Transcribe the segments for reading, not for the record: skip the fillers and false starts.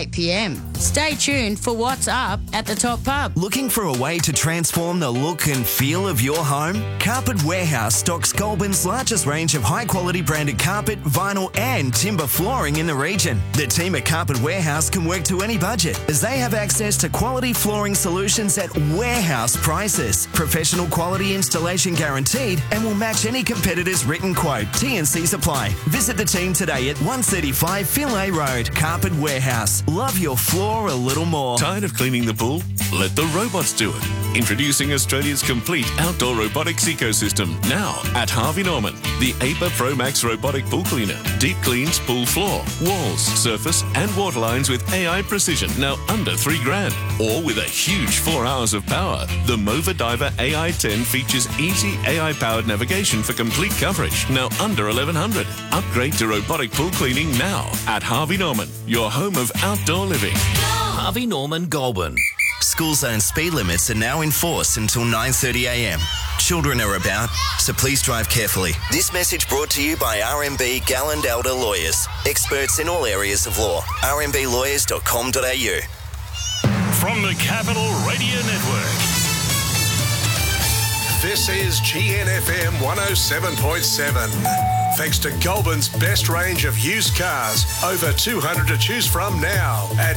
8 p.m. Stay tuned for What's Up at the Top Pub. Looking for a way to transform the look and feel of your home? Carpet Warehouse stocks Goulburn's largest range of high-quality branded carpet, vinyl and timber flooring in the region. The team at Carpet Warehouse can work to any budget as they have access to quality flooring solutions at warehouse prices. Professional quality installation guaranteed and will match any competitor's written quote. T&Cs apply. Visit the team today at 135 Finlay Road. Carpet Warehouse. Love your floor a little more. Tired of cleaning the pool? Let the robots do it. Introducing Australia's complete outdoor robotics ecosystem. Now at Harvey Norman. The APA Pro Max robotic pool cleaner. Deep cleans pool floor, walls, surface and water lines with AI precision. Now under $3,000. Or with a huge 4 hours of power. The Mova Diver AI10 features easy AI-powered navigation for complete coverage. Now under $1,100. Upgrade to robotic pool cleaning now at Harvey Norman, your home of outdoor living. Harvey Norman Goulburn. School zone speed limits are now in force until 9:30 a.m. Children are about, so please drive carefully. This message brought to you by RMB Galland Elder Lawyers. Experts in all areas of law. rmblawyers.com.au. From the Capital Radio Network, this is GNFM 107.7. Thanks to Goulburn's best range of used cars. Over 200 to choose from now at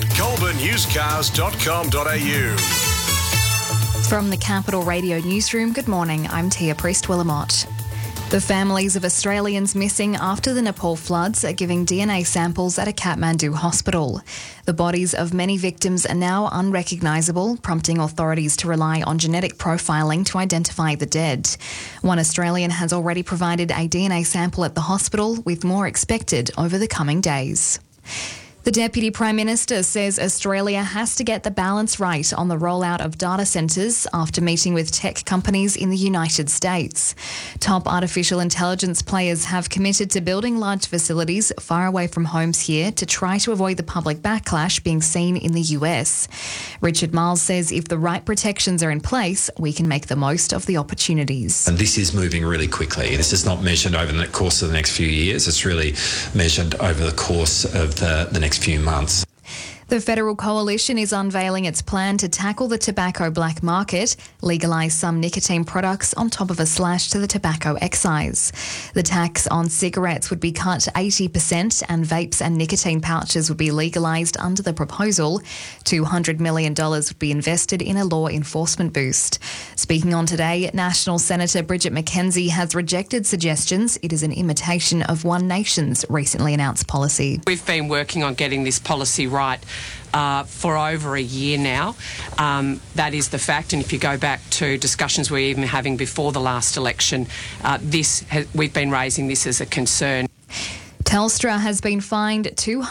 goulburnusecars.com.au. From the Capital Radio Newsroom, good morning. I'm Tia Priest-Willamott. The families of Australians missing after the Nepal floods are giving DNA samples at a Kathmandu hospital. The bodies of many victims are now unrecognisable, prompting authorities to rely on genetic profiling to identify the dead. One Australian has already provided a DNA sample at the hospital, with more expected over the coming days. The Deputy Prime Minister says Australia has to get the balance right on the rollout of data centres after meeting with tech companies in the United States. Top artificial intelligence players have committed to building large facilities far away from homes here to try to avoid the public backlash being seen in the US. Richard Miles says if the right protections are in place, we can make the most of the opportunities. And this is moving really quickly. This is not measured over the course of the next few years. It's really measured over the course of the next few months. The Federal Coalition is unveiling its plan to tackle the tobacco black market, legalise some nicotine products on top of a slash to the tobacco excise. The tax on cigarettes would be cut to 80% and vapes and nicotine pouches would be legalised under the proposal. $200 million would be invested in a law enforcement boost. Speaking on Today, National Senator Bridget McKenzie has rejected suggestions it is an imitation of One Nation's recently announced policy. We've been working on getting this policy right for over a year now. That is the fact, and if you go back to discussions we were even having before the last election, we've been raising this as a concern. Telstra has been fined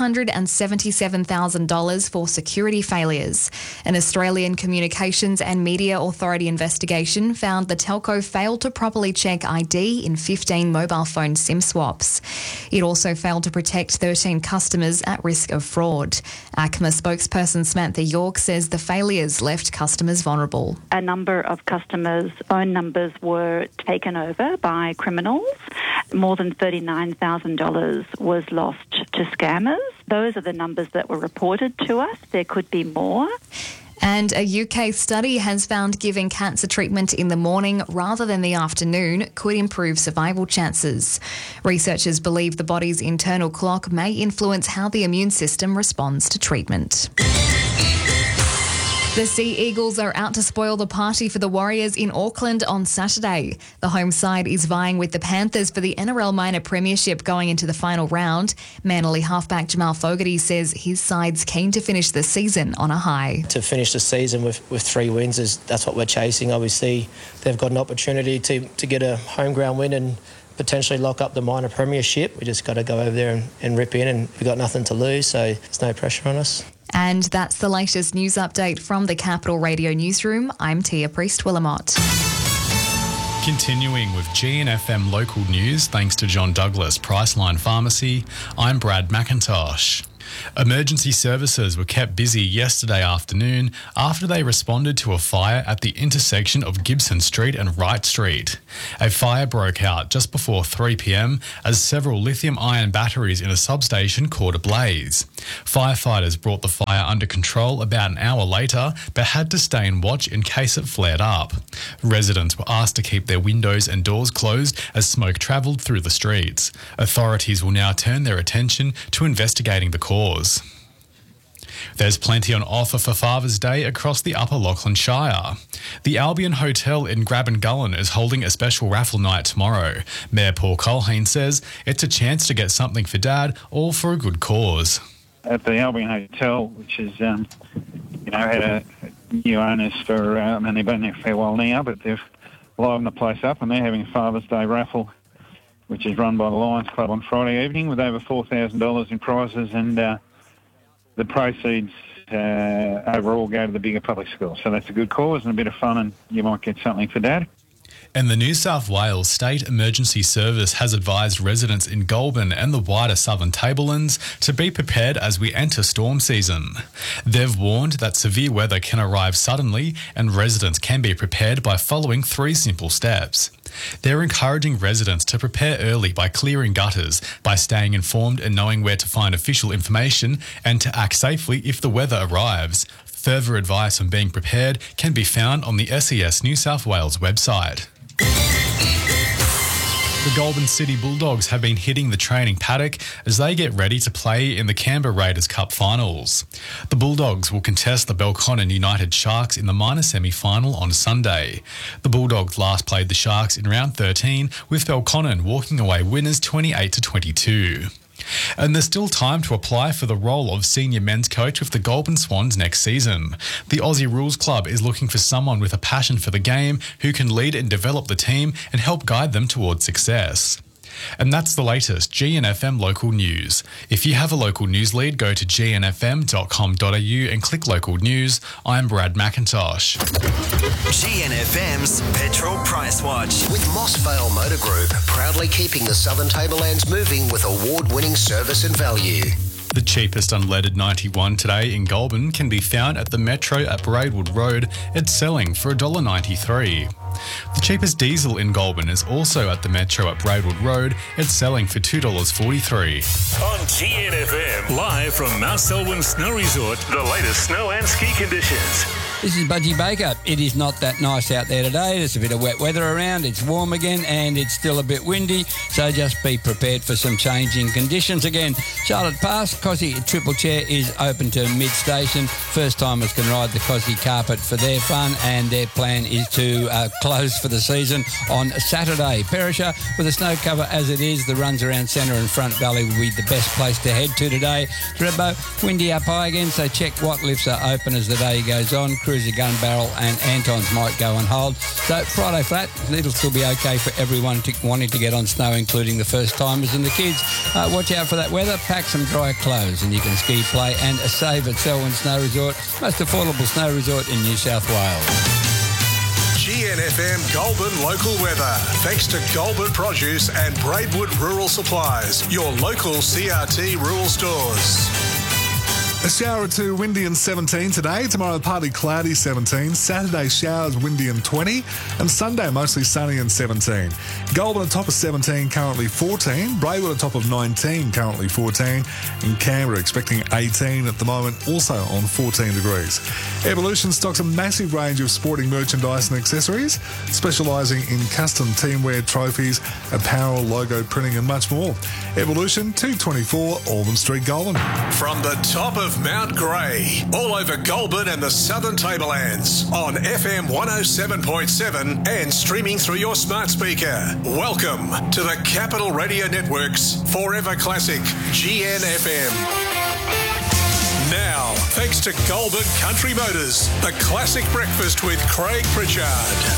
$277,000 for security failures. An Australian Communications and Media Authority investigation found the telco failed to properly check ID in 15 mobile phone SIM swaps. It also failed to protect 13 customers at risk of fraud. ACMA spokesperson Samantha York says the failures left customers vulnerable. A number of customers' phone numbers were taken over by criminals. More than $39,000 was lost to scammers. Those are the numbers that were reported to us. There could be more. And a UK study has found giving cancer treatment in the morning rather than the afternoon could improve survival chances. Researchers believe the body's internal clock may influence how the immune system responds to treatment. The Sea Eagles are out to spoil the party for the Warriors in Auckland on Saturday. The home side is vying with the Panthers for the NRL Minor Premiership going into the final round. Manly halfback Jamal Fogarty says his side's keen to finish the season on a high. To finish the season with 3 wins, that's what we're chasing. Obviously, they've got an opportunity to get a home ground win and potentially lock up the minor premiership. We just got to go over there and rip in, and we've got nothing to lose, so there's no pressure on us. And that's the latest news update from the Capital Radio Newsroom. I'm Tia Priest-Willamott. Continuing with GNFM local news, thanks to John Douglas Priceline Pharmacy, I'm Brad McIntosh. Emergency services were kept busy yesterday afternoon after they responded to a fire at the intersection of Gibson Street and Wright Street. A fire broke out just before 3 p.m. as several lithium-ion batteries in a substation caught a blaze. Firefighters brought the fire under control about an hour later but had to stay and watch in case it flared up. Residents were asked to keep their windows and doors closed as smoke travelled through the streets. Authorities will now turn their attention to investigating the cause. There's plenty on offer for Father's Day across the Upper Lachlan Shire. The Albion Hotel in Grabbangullen is holding a special raffle night tomorrow. Mayor Paul Culhane says it's a chance to get something for Dad, all for a good cause. At the Albion Hotel, which is, had a new owners for, and they've been there a fair while now, but they've livened the place up and they're having a Father's Day raffle, which is run by the Lions Club on Friday evening with over $4,000 in prizes, and the proceeds overall go to the bigger public school. So that's a good cause and a bit of fun, and you might get something for Dad. And the New South Wales State Emergency Service has advised residents in Goulburn and the wider southern tablelands to be prepared as we enter storm season. They've warned that severe weather can arrive suddenly and residents can be prepared by following 3 simple steps. They're encouraging residents to prepare early by clearing gutters, by staying informed and knowing where to find official information, and to act safely if the weather arrives. Further advice on being prepared can be found on the SES New South Wales website. The Goulburn City Bulldogs have been hitting the training paddock as they get ready to play in the Canberra Raiders Cup finals. The Bulldogs will contest the Belconnen United Sharks in the minor semi-final on Sunday. The Bulldogs last played the Sharks in round 13, with Belconnen walking away winners 28-22. And there's still time to apply for the role of senior men's coach with the Goulburn Swans next season. The Aussie Rules Club is looking for someone with a passion for the game who can lead and develop the team and help guide them towards success. And that's the latest GNFM local news. If you have a local news lead, go to gnfm.com.au and click local news. I'm Brad McIntosh. GNFM's Petrol Price Watch. With Mossvale Motor Group, proudly keeping the Southern Tablelands moving with award-winning service and value. The cheapest unleaded 91 today in Goulburn can be found at the Metro at Braidwood Road. It's selling for $1.93. The cheapest diesel in Goulburn is also at the Metro at Braidwood Road. It's selling for $2.43. On GNFM, live from Mount Selwyn Snow Resort, the latest snow and ski conditions. This is Budgie Baker. It is not that nice out there today. There's a bit of wet weather around. It's warm again and it's still a bit windy. So just be prepared for some changing conditions again. Charlotte Pass, Cosy Triple Chair is open to mid-station. First timers can ride the Cosy carpet for their fun, and their plan is to close for the season on Saturday. Perisher, with the snow cover as it is, the runs around Centre and Front Valley will be the best place to head to today. Thredbo, windy up high again, so check what lifts are open as the day goes on. Cruiser, Gun Barrel and Anton's might go on hold. So Friday flat, it'll still be okay for everyone wanting to get on snow, including the first timers and the kids. Watch out for that weather, pack some dry clothes and you can ski, play and save at Selwyn Snow Resort, most affordable snow resort in New South Wales. GNFM Goulburn local weather. Thanks to Goulburn Produce and Braidwood Rural Supplies, your local CRT rural stores. A shower or two, windy and 17 today. Tomorrow, partly cloudy, 17. Saturday, showers, windy and 20. And Sunday, mostly sunny and 17. Goulburn on top of 17, currently 14. Braidwood on top of 19, currently 14. And Canberra expecting 18 at the moment, also on 14 degrees. Evolution stocks a massive range of sporting merchandise and accessories, specialising in custom teamwear, trophies, apparel, logo printing and much more. Evolution, 224 Alban Street, Goulburn. From the top of Mount Grey, all over Goulburn and the Southern Tablelands, on FM 107.7 and streaming through your smart speaker. Welcome to the Capital Radio Network's Forever Classic, GNFM. Now, thanks to Goulburn Country Motors, the classic breakfast with Craig Pritchard.